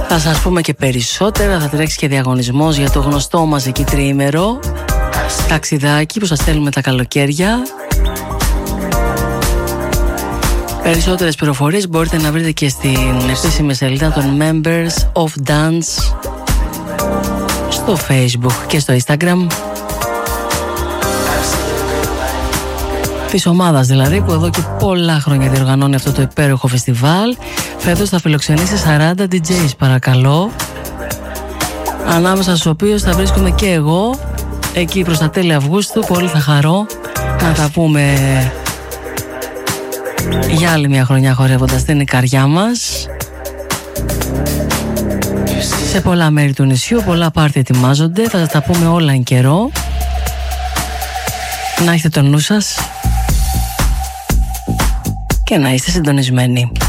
Θα σας πούμε και περισσότερα. Θα τρέξει και διαγωνισμός για το γνωστό μας εκεί τριήμερο ταξιδάκι που σας στέλνουμε τα καλοκαίρια. Περισσότερες πληροφορίες μπορείτε να βρείτε και στην επίσημη σελίδα των Members of Dance στο Facebook και στο Instagram της ομάδας δηλαδή, που εδώ και πολλά χρόνια διοργανώνει αυτό το υπέροχο φεστιβάλ. Φέτος θα φιλοξενήσει 40 DJs παρακαλώ, ανάμεσα στους οποίους θα βρίσκομαι και εγώ εκεί προς τα τέλη Αυγούστου. Πολύ θα χαρώ να τα πούμε για άλλη μια χρονιά χορεύοντας την Ικαριά μας. Σε πολλά μέρη του νησιού, πολλά πάρτι ετοιμάζονται. Θα τα πούμε όλα εν καιρό. Να έχετε το νου σας και να είστε συντονισμένοι.